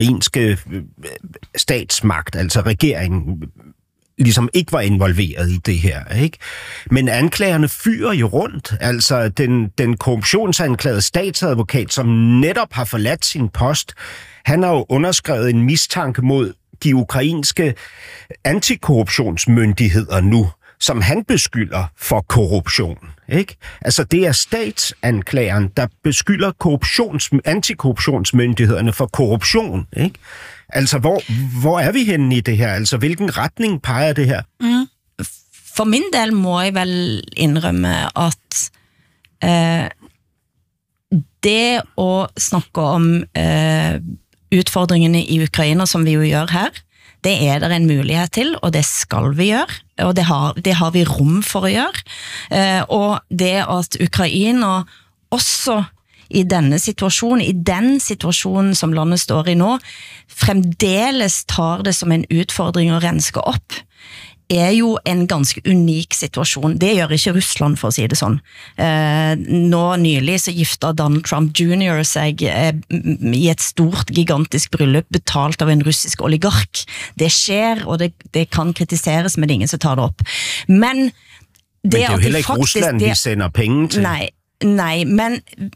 ukrainske statsmagt, altså regeringen, ligesom ikke var involveret i det her, ikke? Men anklagerne fyrer jo rundt. Altså den korruptionsanklagede statsadvokat, som netop har forladt sin post, han har jo underskrevet en mistanke mod de ukrainske antikorruptionsmyndigheder nu, som han beskylder for korruption, ikke? Altså det er statsanklageren, der beskylder antikorruptionsmyndighederne for korruption, ikke? Altså hvor er vi henne i det her? Altså hvilken retning peger det her? For min del må jeg vel indrømme at det å snakke om utfordringene i Ukraina, som vi jo gjør her, det er der en mulighet til, og det skal vi gjøre, og det har vi rom for å gjøre. Og det at Ukraina også i denne situasjonen, i den situasjonen som landet står i nå, fremdeles tar det som en utfordring å renske opp, er jo en ganske unik situasjon. Det gjør ikke Russland, for å si det sånn. Nå nylig så gifta Donald Trump Jr. seg i et stort, gigantisk bryllup betalt av en russisk oligark. Det skjer, og det kan kritiseres, men det er ingen som tar det opp. Men det er jo heller ikke Russland de sender penger til. Nei, men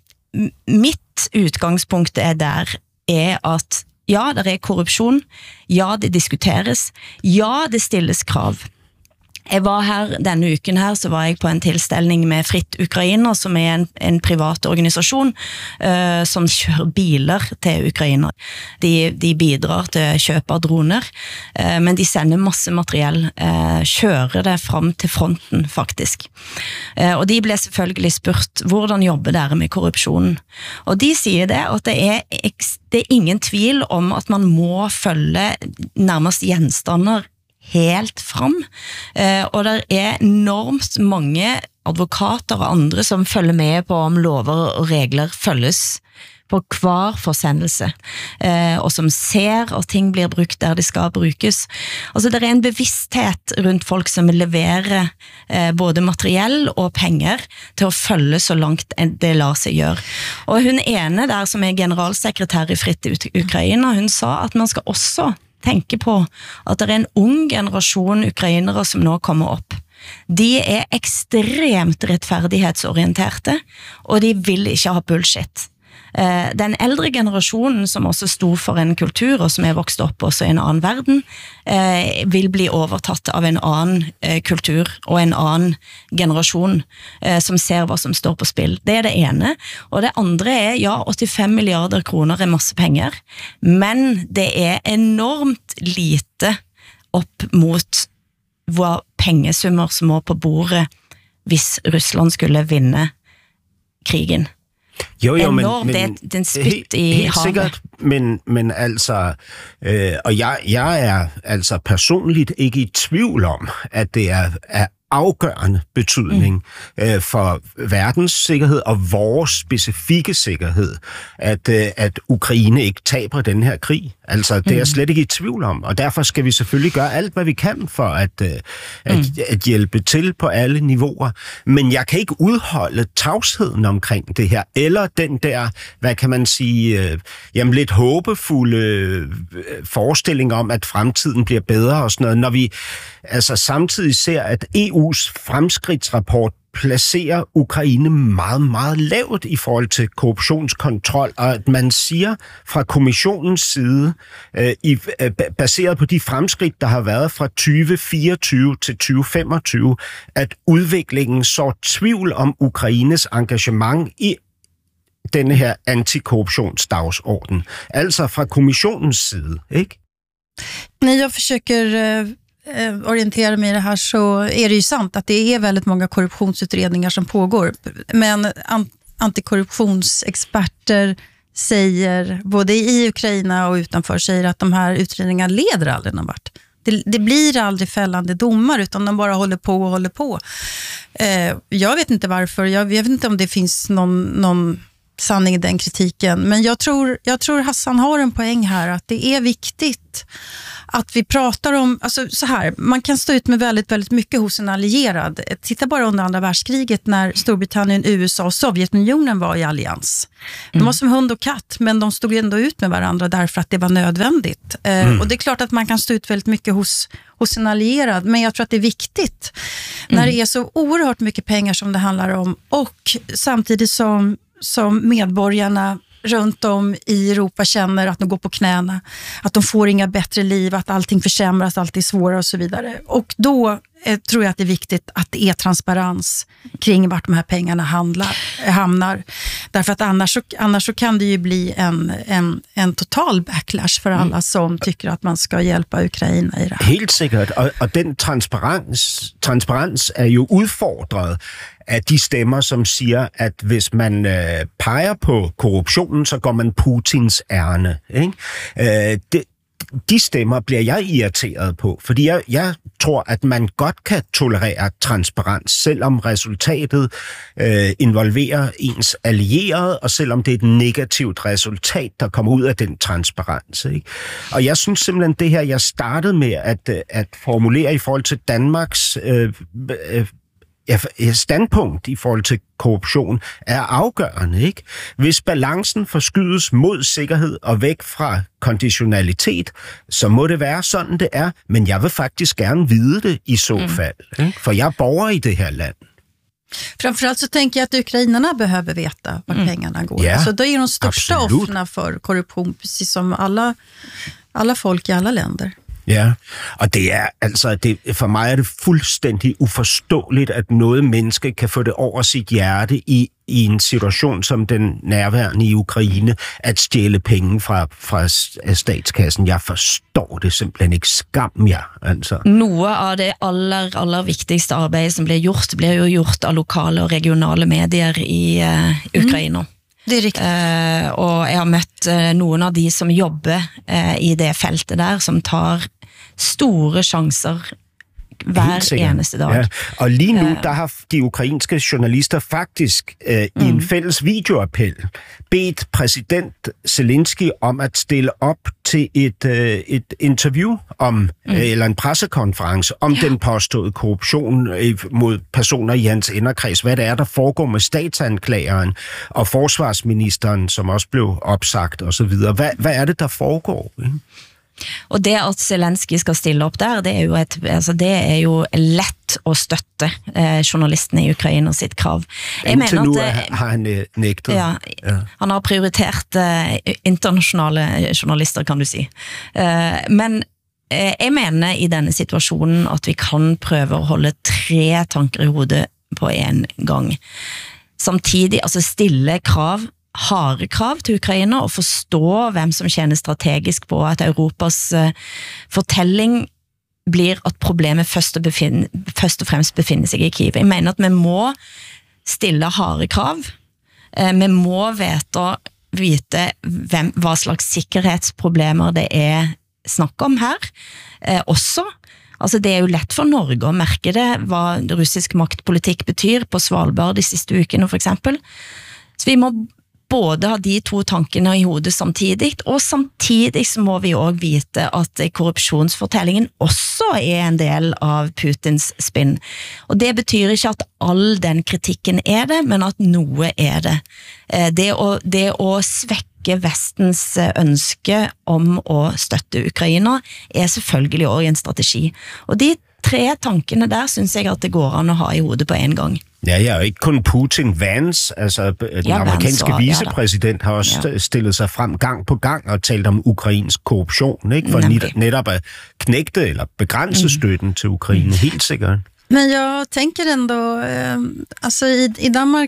mitt utgangspunkt der er at ja, det er korrupsjon, ja, det diskuteres, ja, det stilles krav. Jeg var her, denne uken her, så var jeg på en tilstelning med Fritt Ukraina, som er en privat organisasjon som kjører biler til Ukraina. De bidrar til kjøp av droner, men de sender masse materiell, kjører det fram til fronten, faktisk. Og de ble selvfølgelig spurt, hvordan jobber dere med korrupsjonen? Og de sier det, at det er ingen tvil om at man må følge nærmest gjenstander helt fram, og det er enormt mange advokater og andre som følger med på om lover og regler følges på hver forsendelse, og som ser at ting blir brukt der de skal brukes. Altså det er en bevissthet rundt folk som leverer både materiell og penger til å følge så langt det lar seg gjøre. Og hun ene der som er generalsekretær i Fritt Ukraina, hun sa at man skal også tenke på at det er en ung generasjon ukrainere som nå kommer opp. De er ekstremt rettferdighetsorienterte, og de vil ikke ha bullshit. Den eldre generasjonen som også stod for en kultur, og som er vokst opp også i en annen verden, vil bli overtatt av en annen kultur og en annen generasjon som ser hva som står på spill. Det er det ene. Og det andre er, ja, 85 milliarder kroner er masse penger, men det er enormt lite opp mot hva pengesummer som må på bordet hvis Russland skulle vinne krigen. Jo, men den spytt i havet. Sikkert, men altså, og jeg er altså personligt ikke i tvivl om, at det er afgørende betydning for verdens sikkerhed og vores specifikke sikkerhed, at Ukraine ikke taber den her krig. Altså, det er jeg slet ikke i tvivl om, og derfor skal vi selvfølgelig gøre alt, hvad vi kan for at hjælpe til på alle niveauer. Men jeg kan ikke udholde tavsheden omkring det her, eller den der, hvad kan man sige, lidt håbefulde forestilling om, at fremtiden bliver bedre og sådan noget, når vi altså samtidig ser, at EU's fremskridtsrapport placerer Ukraine meget, meget lavt i forhold til korruptionskontrol, og at man siger fra kommissionens side, baseret på de fremskridt, der har været fra 2024 til 2025, at udviklingen så tvivl om Ukraines engagement i denne her antikorruptionsdagsorden. Altså fra kommissionens side, ikke? När jag försöker orientera mig i det här så är det ju sant att det är väldigt många korruptionsutredningar som pågår. Men antikorruptionsexperter säger, både i Ukraina och utanför, säger att de här utredningarna leder aldrig någon vart. Det blir aldrig fällande domar, utan de bara håller på. Jag vet inte varför. Jag vet inte om det finns någon sanning i den kritiken. Men jag tror Hassan har en poäng här, att det är viktigt att vi pratar om, alltså så här, man kan stå ut med väldigt, väldigt mycket hos en allierad. Titta bara under andra världskriget när Storbritannien, USA och Sovjetunionen var i allians. De var som hund och katt, men de stod ändå ut med varandra därför att det var nödvändigt. Och det är klart att man kan stå ut väldigt mycket hos en allierad, men jag tror att det är viktigt när det är så oerhört mycket pengar som det handlar om, och samtidigt som medborgarna runt om i Europa känner att de går på knäna, att de får inga bättre liv, att allting försämras, allt är svårare och så vidare. Och då tror jag att det är viktigt att det är transparens kring vart de här pengarna hamnar. Därför att annars så kan det ju bli en total backlash för alla som tycker att man ska hjälpa Ukraina i det här. Helt sikkert, og den transparens er jo udfordret af de stemmer, som siger, at hvis man peger på korruptionen, så går man Putins ærne. Ikke? De stemmer bliver jeg irriteret på, fordi jeg tror, at man godt kan tolerere transparens, selvom resultatet involverer ens allierede, og selvom det er et negativt resultat, der kommer ud af den transparens. Ikke? Og jeg synes simpelthen, det her, jeg startede med at formulere i forhold til Danmarks standpunkt i forhold til korruption er afgørende, ikke? Hvis balancen forskydes mod sikkerhed og væk fra konditionalitet, så må det være sådan, det er. Men jeg vil faktisk gerne vide det i så fald, ikke? For jeg er borger i det her land. Framförallt så tänker jag att ukrainarna behöver veta vart pengarna går. Ja, så då är de största offren för korruption, precis som alla folk i alla länder. Ja, og det er altså, for mig er det fuldstændig uforståeligt, at noget menneske kan få det over sit hjerte i en situation som den nærværende i Ukraine, at stjæle penge fra statskassen. Jeg forstår det simpelthen ikke. Skam jer, altså. Noe av det aller vigtigste arbeidet som blir jo gjort av lokale og regionale medier i Ukraina. Det är riktigt. Og jeg har møtt noen av de som jobber i det feltet der, som tar store chancer hver eneste dag. Ja. Og lige nu, der har de ukrainske journalister faktisk i en fælles videoappel bedt præsident Zelensky om at stille op til et interview om, eller en pressekonference om den påståede korruption mod personer i hans inderkreds. Hvad det er, der foregår med statsanklageren og forsvarsministeren, som også blev opsagt osv. Hvad er det, der foregår? Og det at Zelensky skal stille op der, det er jo lett å støtte journalistene i Ukraina sitt krav. Indtil nu har han nægtet. Ja, han har prioritert internationale journalister, kan du si. Men jeg mener i denne situasjonen at vi kan prøve å holde 3 tanker i hodet på en gang. Samtidig, altså stille krav, harde krav til Ukraina og forstå hvem som tjener strategisk på at Europas fortelling blir at problemet først og fremst befinner seg i Kiev. Jeg mener at vi må stille harde krav. Vi må vite hva slags sikkerhetsproblemer det er snakk om her. Også, altså det er jo lett for Norge å merke det, hva russisk maktpolitikk betyr på Svalbard de siste ukene for eksempel. Så vi må både ha de 2 tankene i hodet samtidig, og samtidig så må vi også vite at korrupsjonsfortellingen også er en del av Putins spinn. Og det betyr ikke at all den kritikken er det, men at noe er det. Det å svekke Vestens ønske om å støtte Ukraina er selvfølgelig også en strategi. Og de 3 tankene der synes jeg at det går an å ha i hodet på en gang. Ja, og ikke kun Putin. Vance, altså den amerikanske vicepræsident, har også stillet sig frem gang på gang og talt om ukrainsk korruption, ikke? For netop at knægte eller begrænse støtten til Ukraine, helt sikkert. Men jag tänker ändå, alltså i Danmark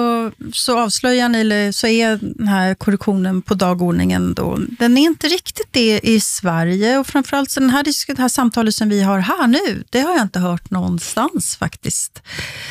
så avslöjar ni, eller så är den här korruptionen på dagordningen då, den är inte riktigt det i Sverige, och framförallt så det här samtalet som vi har här nu, det har jag inte hört någonstans faktiskt.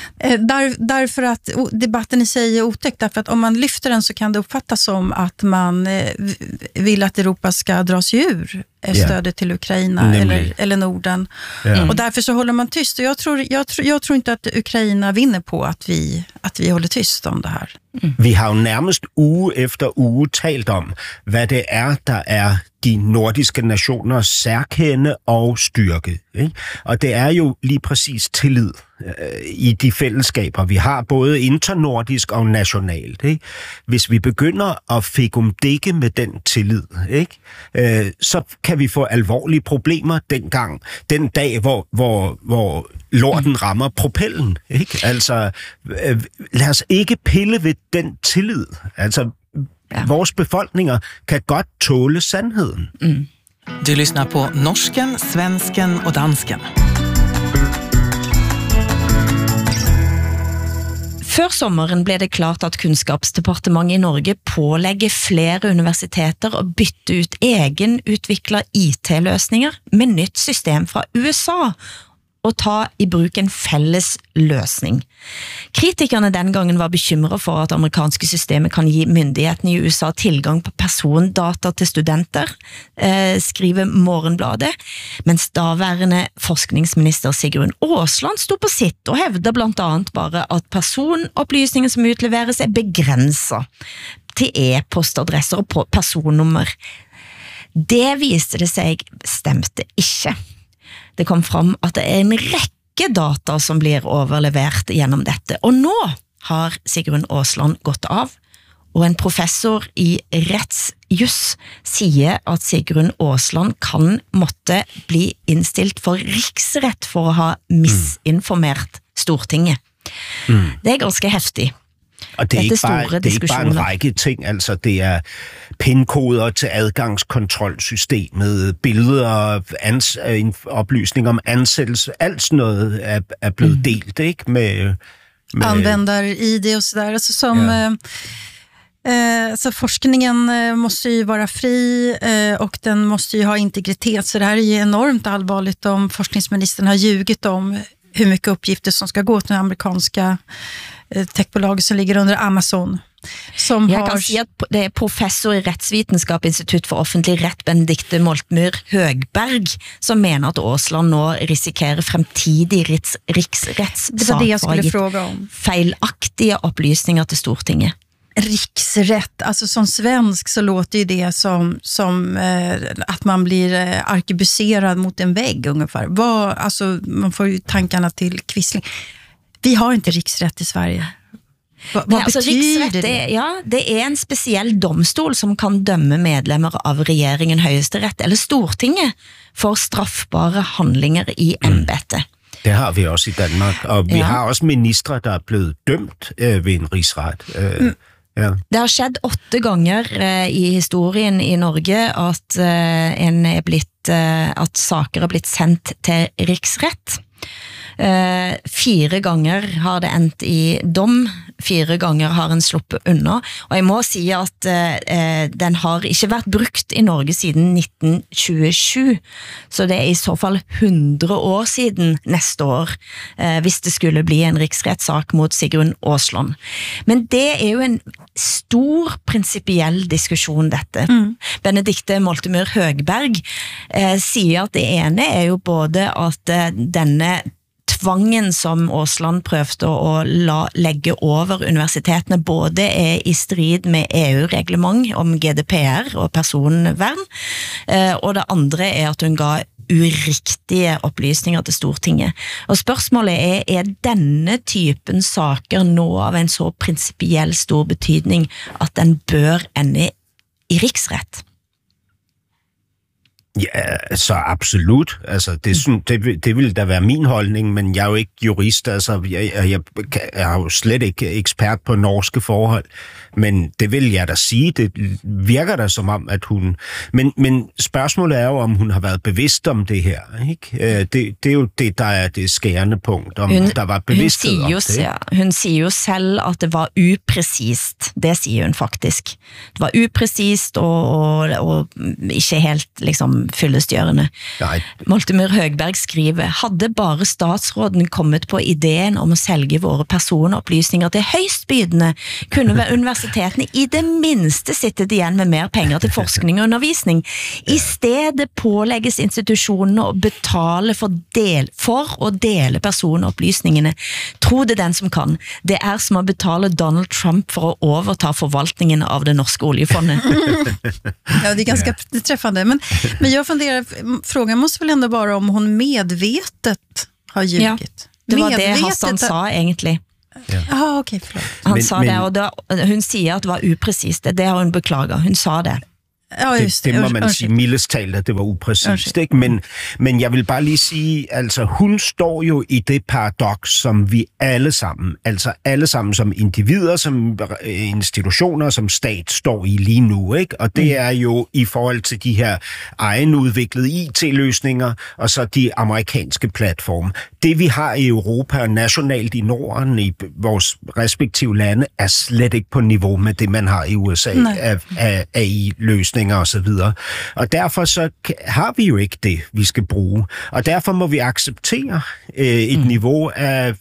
Därför att debatten i sig är otäck, därför att om man lyfter den så kan det uppfattas som att man vill att Europa ska dras ur stödet till Ukraina eller Norden. Och därför så håller man tyst. Och jag tror inte att Ukraina vinner på att vi håller tyst om det här. Vi har jo nærmest uge efter uge talt om, hvad det er, der er de nordiske nationers særkende og styrke. Ikke? Og det er jo lige præcis tillid i de fællesskaber, vi har, både internordisk og nationalt. Ikke? Hvis vi begynder at fikumdikke med den tillid, ikke? Så kan vi få alvorlige problemer den dag, hvor lorten rammer propellen. Ikke? Altså, lad os ikke pille ved den tillid. Altså, vores befolkninger kan godt tåle sandheden. Du lyssnar på norsken, svensken och dansken. Før sommeren ble det klart at Kunnskapsdepartementet i Norge pålegger flere universiteter å bytte ut egenutviklet IT-løsninger med nytt system fra USA og ta i bruk en felles løsning. Kritikerne den gangen var bekymret for at amerikanske systemet kan gi myndighetene i USA tilgang på persondata til studenter, skriver Morgenbladet, mens daværende forskningsminister Sigrun Aasland stod på sitt og hevde blant annet bare at personopplysninger som utleveres begrenset til e-postadresser og personnummer. Det viste det seg stemte ikke. Det kom fram at det en rekke data som blir overlevert gjennom dette, og nå har Sigrun Aasland gått av, og en professor i rettsjuss sier at Sigrun Aasland kan måtte bli innstilt for riksrett for å ha misinformert Stortinget. Det ganske heftig. Og det er ikke bare en række ting, altså det er pinkoder til adgangskontrolsystemet, billeder, oplysninger om ansættelse, alt sådan noget er blevet delt, ikke? Med användar-ID och sådär, alltså som så forskningen måste ju vara fri och den måste ju ha integritet, så det här är ju enormt allvarligt om forskningsministern har ljugit om hur mycket uppgifter som ska gå till den amerikanska techbolaget som ligger under Amazon. Jeg kan si at det er professor i rettsvitenskap, Institutt for offentlig rett, Benedikte Moltmyr Høgberg, som mener at Aasland nå risikerer fremtidig riksrettssak for å ha gitt feilaktige opplysninger til Stortinget. Riksrätt, alltså som svensk så låter ju det som att man blir arkebuserad mot en vägg ungefär. Alltså, man får ju tankarna till Quisling. Vi har inte riksrätt i Sverige. Vad betyder det? Det är en speciell domstol som kan dømme medlemmer av regeringen, Høyesterett eller Stortinget for straffbare handlinger i embetet. Det har vi også i Danmark, og vi har også ministre, der er blevet dømt ved en rigsret. Ja. Det har skjedd 8 ganger i historien i Norge at, at saker har blitt sendt til riksrett. 4 ganger har det endt i dom, 4 ganger har en sluppet unna, og jeg må si at den har ikke vært brukt i Norge siden 1927, så det er i så fall 100 år siden neste år, hvis det skulle bli en riksrettssak mot Sigrun Aasland. Men det er jo en stor prinsipiell diskusjon dette. Benedikte Moltmyr Høgberg sier at det ene er jo både at denne tvangen som Aasland prøvde å legge over universitetene både er i strid med EU-reglement om GDPR og personvern, og det andre er at hun ga uriktige opplysninger til Stortinget. Og spørsmålet er denne typen saker nå av en så prinsipiell stor betydning at den bør ende i riksrett? Ja, så absolut. Altså, det vil da være min holdning, men jeg er jo ikke jurist, altså, jeg er jo slet ikke ekspert på norske forhold, men det vil jeg da sige, det virker da som om, at hun... Men spørgsmålet er jo, om hun har været bevidst om det her, ikke? Det er jo det, der er det skærende punkt, om der var bevidsthed om det. Ja, hun sier jo selv, at det var upresist. Det sier hun faktisk. Det var upresist og ikke helt, liksom, fyllestgjørende. Nej. Moltemyr Høgberg skriver, hadde bare statsråden kommet på ideen om å selge våre personopplysninger til høystbydende, kunne ved universitetene i det minste sittet igjen med mer penger til forskning og undervisning. I stedet pålegges institusjonene å betale for å dele personopplysningene. Tro det den som kan. Det som å betale Donald Trump för att överta förvaltningen av det norska oljefondet. Ja, det är ganska träffande. Men jag funderar, frågan måste väl ändå vara om hon medvetet har ljugit. Ja, det var det Hassan sa egentligen. Ja, okej, förlåt. Han sa det, och hon säger att det var uprecist. Det har hon beklagat. Hon sa det. Ja, just det må man sige mildest talt, at det var upræcist, ikke? Men jeg vil bare lige sige, altså hun står jo i det paradoks, som vi alle sammen som individer, som institutioner, som stat står i lige nu, ikke? Og det er jo i forhold til de her egenudviklede IT-løsninger, og så de amerikanske platforme. Det vi har i Europa og nationalt i Norden, i vores respektive lande, er slet ikke på niveau med det, man har i USA af AI-løsninger og så videre. Og derfor så har vi jo ikke det, vi skal bruge. Og derfor må vi acceptere et niveau af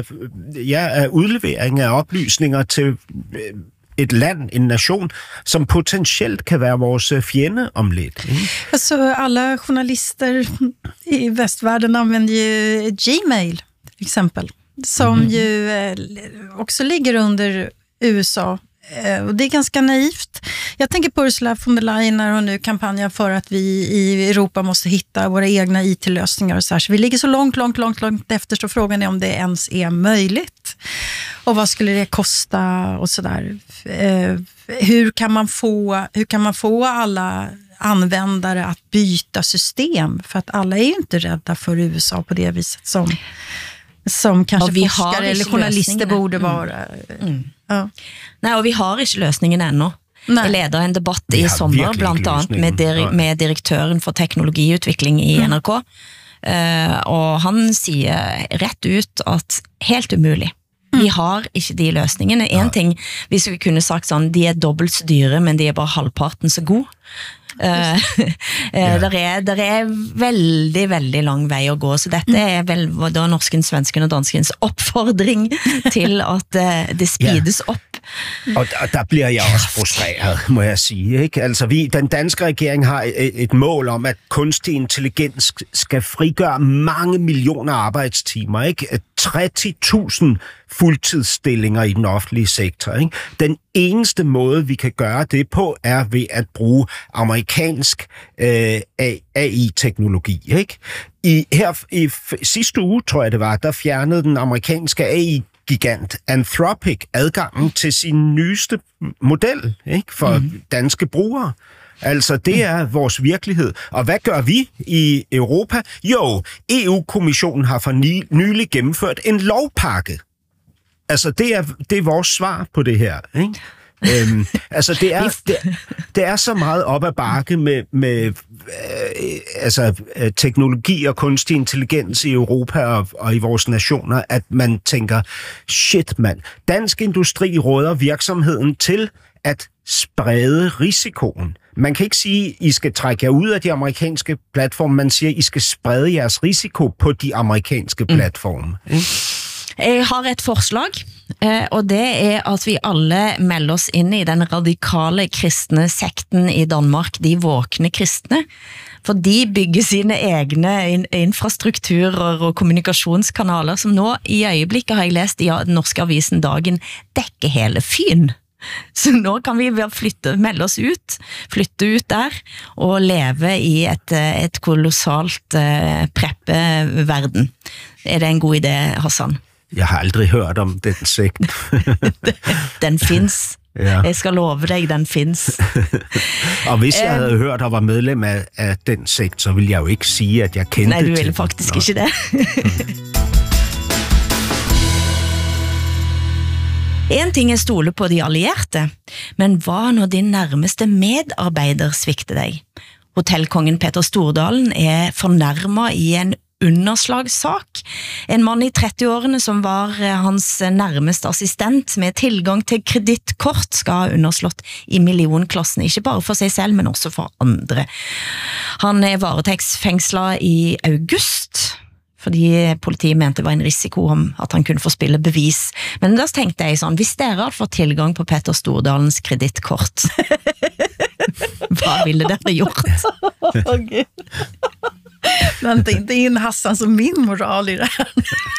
udlevering af oplysninger til et land, en nation, som potentielt kan være vores fjende om lidt. Alltså, alla journalister i västvärlden använder ju Gmail, till exempel, som ju också ligger under USA. Och det är ganska naivt. Jag tänker på Ursula von der Leyen när hon nu kampanjar för att vi i Europa måste hitta våra egna IT-lösningar och så här. Så vi ligger så långt efter, så frågan är om det ens är möjligt. Och vad skulle det kosta och så där. Hur kan man få alla användare att byta system? För att alla är ju inte rädda för USA på det viset som kanske forskare eller journalister borde vara. Ja. Nej, och vi har inte lösningen ännu. Jag leder en debatt i sommar, bland annat med direktören för teknologiutveckling i NRK. Och han säger rätt ut att helt umulig. Vi har inte de lösningarna. En ting, vi skulle kunna sagt sånn, de dobbelt så dyre, men de bara halvparten så god. Der er veldig lang vei å gå, så dette er vel da norskens, svenskens og danskens oppfordring til at det speedes op. Og der bliver jeg også frustreret, må jeg sige, ikke? Altså, den danske regering har et mål om, at kunstig intelligens skal frigøre mange millioner arbejdstimer, ikke? 30.000 fuldtidsstillinger i den offentlige sektor, ikke? Den eneste måde, vi kan gøre det på, er ved at bruge amerikansk AI-teknologi, ikke? I sidste uge, tror jeg det var, der fjernede den amerikanske AI-gigant Anthropic adgangen til sin nyeste model, ikke? For danske brugere. Altså, det er vores virkelighed. Og hvad gør vi i Europa? Jo, EU-kommissionen har for nylig gennemført en lovpakke. Altså, det er vores svar på det her, ikke? Altså, det er så meget op ad bakke med teknologi og kunstig intelligens i Europa og i vores nationer, at man tænker, shit mand, dansk industri råder virksomheden til at sprede risikoen. Man kan ikke sige, I skal trække jer ud af de amerikanske platforme, man siger, I skal sprede jeres risiko på de amerikanske platforme. Jeg har et forslag, og det er at vi alle melder oss inn i den radikale kristne sekten i Danmark, de våkne kristne, for de bygger sine egne infrastrukturer og kommunikationskanaler, som nå i øjeblikket har jeg læst i den norske avisen Dagen, dekker hele Fyn. Så nå kan vi melde oss ut, flytte ut der, og leve i et kolossalt preppeverden. Er det en god idé, Hassan? Jeg har aldrig hørt om den sekt. Den findes. Ja. Jeg skal love dig, den findes. Og hvis jeg havde hørt og var medlem af den sekt, så ville jeg jo ikke sige, at jeg kendte til. Nej, du ville faktisk ikke det. En ting er stole på de allierte, men hva når din nærmeste medarbejder svikter dig? Hotellkongen Peter Stordalen er fornærmet i en underslagssak. En mann i 30-årene som var hans nærmeste assistent med tilgang til kreditkort skal ha underslått i millionklassen, ikke bare for sig selv, men også for andre. Han er varetektsfengslet i august, fordi politiet mente det var en risiko om at han kunne få spille bevis. Men da tenkte jeg sånn, hvis dere hadde fått tilgang på Petter Stordalens kreditkort, vad ville dere gjort? Gud. Vänta inte in Hassan som min moral i det här.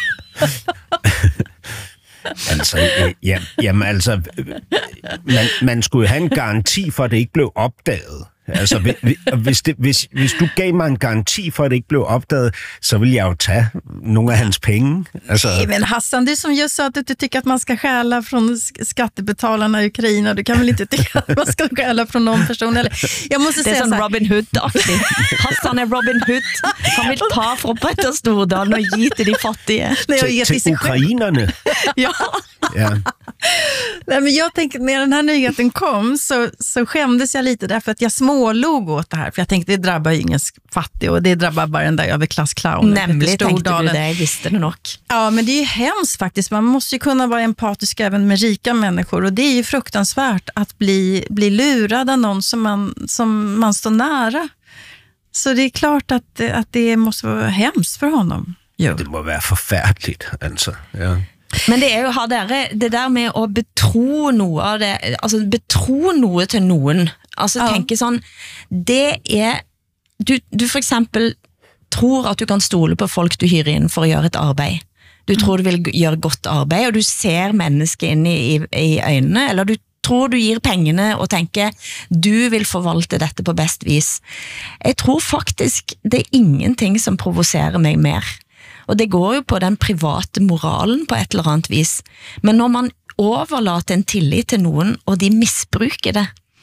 Altså, jamen altså, man skulle have en garanti for, at det ikke blev opdaget. Altså, hvis du gav mig en garanti for, at det ikke blev opdaget, så ville jeg jo tage nogle af hans penge. Altså... Nej, men Hassan, det är som just så att du tycker att man ska stjäla från skattebetalarna i Ukraina. Du kan väl inte tycka att man ska stjäla från någon person? Eller, jag måste det är som Robin Hood-aktigt. Hassan är Robin Hood. Han vill ta från Petter Stordalen och ge till de fattiga. Till ukrainerne. Ja. Ja. Nej, men jag tänkte, när den här nyheten kom så skämdes jag lite därför att jag smålog åt det här. För jag tänkte, det drabbar ju ingen fattig och det drabbar bara den där överklassclownen. Nämligen tänkte du det, visste du nog. Ja, men det är ju hemskt faktiskt. Man måste ju kunna vara empatisk även med rika människor. Och det är ju fruktansvärt att bli lurad av någon som man står nära. Så det är klart att det måste vara hemskt för honom. Jo. Det må være forfærdeligt, altså. Ja. Men det är ju det där med att betro noe av det, alltså betro noe till någon. Alltså tänka sån, det är du för exempel tror att du kan stole på folk du hyr in för att göra ett arbete. Du tror du vill göra gott arbete och du ser människor in i ögonen, eller du tror du ger pengarna och tänker du vill förvalta detta på bäst vis. Jag tror faktiskt det är ingenting som provocerar mig mer. Och det går ju på den privata moralen på ett eller annat vis. Men när man överlåter en tillit till någon och de missbrukar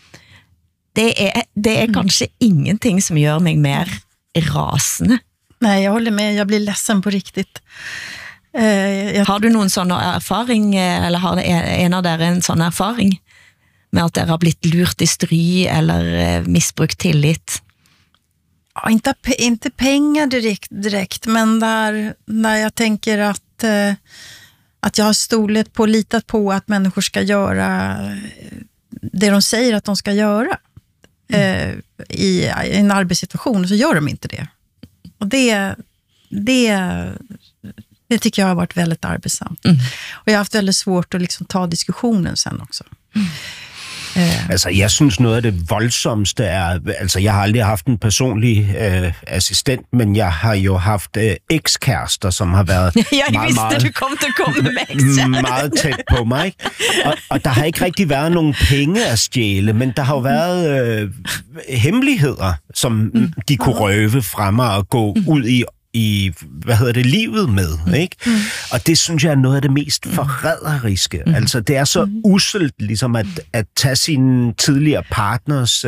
det är kanske ingenting som gör mig mer rasande. Nej, jag håller med. Jag blir ledsen på riktigt. Har du någon sån erfaring, eller har en av er en sån erfaring med att det har blivit lurt i stry eller missbrukt tillit? Ja, inte pengar direkt, men när jag tänker att jag har litat på att människor ska göra det de säger att de ska göra i en arbetssituation, så gör de inte det. Och det tycker jag har varit väldigt arbetsamt. Och jag har haft väldigt svårt att liksom ta diskussionen sen också. Altså, jeg synes noget af det voldsomste er, altså jeg har aldrig haft en personlig assistent, men jeg har jo haft ekskærester, som har været du kom til at komme med ekskærester. Meget tæt på mig. Og der har ikke rigtig været nogen penge at stjæle, men der har jo været hemmeligheder, som de kunne røve fra mig og gå ud i livet med, ikke? Og det synes jeg er noget af det mest forræderiske. Altså, det er så usselt, ligesom at tage sine tidligere partners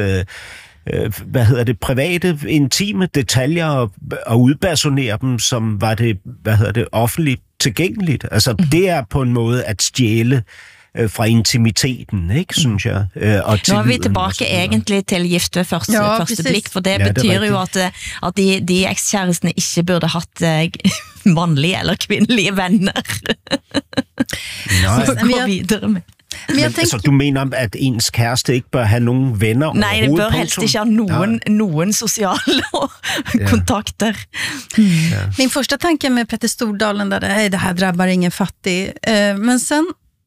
private, intime detaljer og udpersonere dem, som var det offentligt tilgængeligt. Altså, det er på en måde at stjæle fra intimiteten, ikke, synes jeg. Og nu er vi tilbage egentlig til gift ved første blik, for det betyder jo at de ekskærestene ikke burde haft mannlige eller kvindelige venner. Nej. Så gå videre med. Men så du mener, at ens kæreste ikke bør have nogen venner overhovedet? Nej, det bør helst ikke have nogen sociale kontakter. Min första tanke med Petter Stordalen det här drabbar ingen fattig. Men sen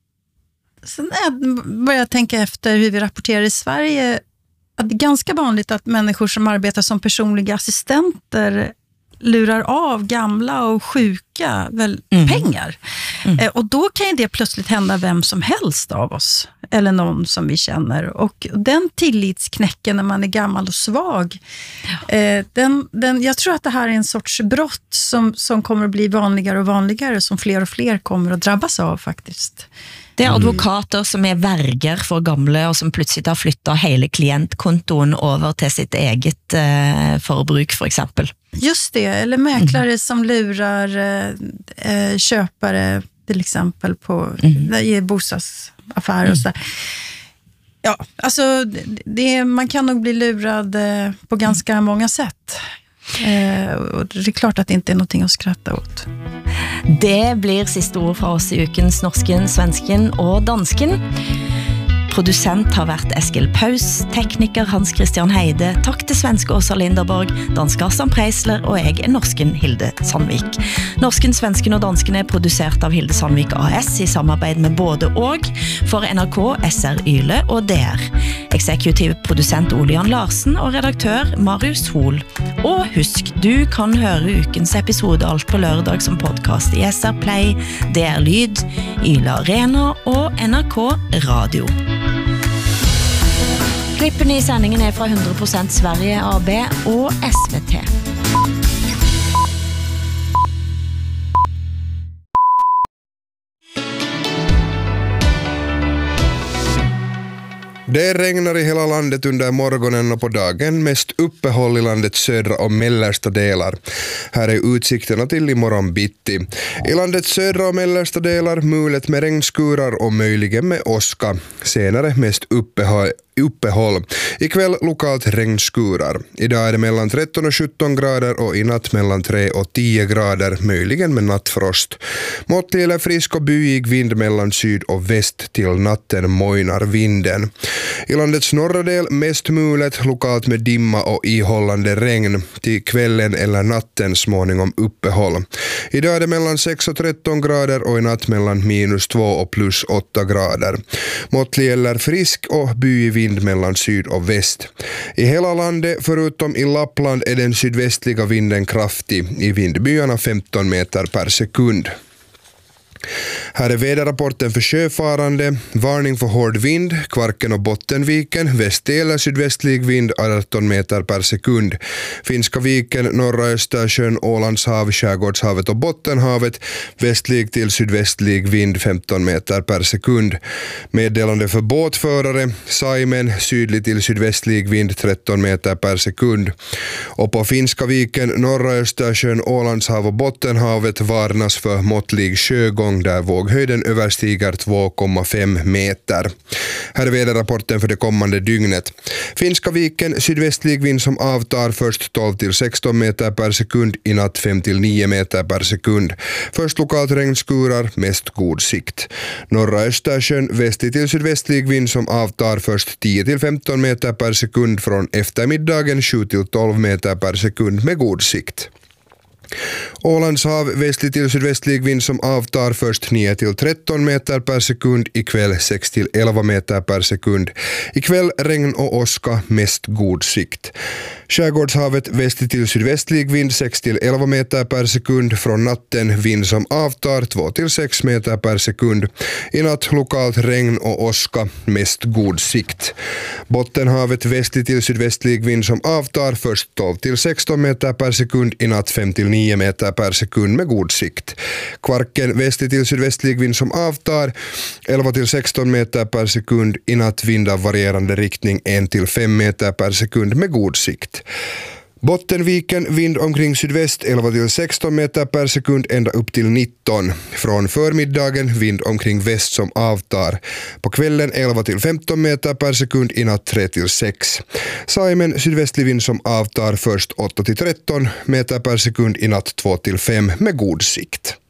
börjar jag tänka efter hur vi rapporterar i Sverige, att det är ganska vanligt att människor som arbetar som personliga assistenter lurar av gamla och sjuka pengar. Och då kan ju det plötsligt hända vem som helst av oss, eller någon som vi känner. Och den tillitsknäcken när man är gammal och svag, jag tror att det här är en sorts brott som kommer att bli vanligare och vanligare, som fler och fler kommer att drabbas av faktiskt. Det er advokater som er verger for gamle, og som pludselig har flyttet hele klientkontoen over til sitt eget forbruk, for eksempel. Just det, eller mäklare som lurar köpare till exempel i bostadsaffärer och så. Ja, alltså man kan nog bli lurad på ganska många sätt. Och det är klart att det inte är någonting att skratta åt. Det blir siste ord fra oss i ukens Norsken, Svensken og Dansken. Producent har vært Eskil Paus, tekniker Hans Christian Heide, takk til svenske Åsa Linderborg, danske Hassan Preisler og jeg norsken Hilde Sandvik. Norsken, svensken og dansken produsert av Hilde Sandvik AS i samarbeid med både og for NRK, SR Yle og DR. Eksekutiv produsent Ole Jan Larsen og redaktør Marius Hol. Og husk, du kan høre ukens episode alt på lørdag som podcast i SR Play, DR Lyd, Yle Arena og NRK Radio. Klippene i sendingen fra 100% Sverige AB og SVT. Det regnar i hela landet under morgonen och på dagen, mest uppehåll i landets södra och mellersta delar. Här är utsikterna till imorgon bitti. I landets södra och mellersta delar mulet med regnskurar och möjligen med åska. Senare mest uppehåll. Ikväll lokalt regnskurar. Idag är det mellan 13 och 17 grader och i natt mellan 3 och 10 grader, möjligen med nattfrost. Måttlig eller frisk och byig vind mellan syd och väst till natten mojnar vinden. I landets norra del mest mulet, lokalt med dimma och ihållande regn. Till kvällen eller natten småningom uppehåll. Idag är det mellan 6 och 13 grader och i natt mellan -2 och +8 grader. Måttlig eller frisk och byig vind mellan syd och väst. I hela landet förutom i Lappland är den sydvästliga vinden kraftig, i vindbyarna 15 meter per sekund. Här är väderrapporten för sjöfarande. Varning för hård vind, Kvarken och Bottenviken, västlig eller sydvästlig vind 18 meter per sekund. Finska viken, norra Östersjön, Ålandshav, Skärgårdshavet och Bottenhavet, västlig till sydvästlig vind 15 meter per sekund. Meddelande för båtförare, Saimen, sydlig till sydvästlig vind 13 meter per sekund. Och på Finska viken, norra Östersjön, Ålandshav och Bottenhavet varnas för måttlig sjögång där våghöjden överstiger 2,5 meter. Här är väderrapporten för det kommande dygnet. Finska viken, sydvästlig vind som avtar, först 12 till 16 meter per sekund, i natt 5 till 9 meter per sekund. Först lokalt regnskurar, mest god sikt. Norra Östersjön, västlig till sydvästlig vind som avtar, först 10 till 15 meter per sekund, från eftermiddagen 7 till 12 meter per sekund med god sikt. Ålandshav, västlig till sydvästlig vind som avtar, först 9 till 13 meter per sekund, ikväll 6 till 11 meter per sekund. Ikväll regn och åska, mest god sikt. Skärgårdshavet, västlig till sydvästlig vind 6 till 11 meter per sekund, från natten vind som avtar 2 till 6 meter per sekund. I natt lokalt regn och åska, mest god sikt. Bottenhavet, västlig till sydvästlig vind som avtar, först 12 till 16 meter per sekund, i natt 5 till 9 meter per sekund med god sikt. Kvarken, västlig till sydvästlig vind som avtar, 11 till 16 meter per sekund, i natt vind av varierande riktning 1 till 5 meter per sekund med god sikt. Bottenviken, vind omkring sydväst 11 till 16 meter per sekund ända upp till 19. Från förmiddagen vind omkring väst som avtar. På kvällen 11 till 15 meter per sekund, i natt 3 till 6. Saimen, sydvästlig vind som avtar, först 8 till 13 meter per sekund, i natt 2 till 5 med god sikt.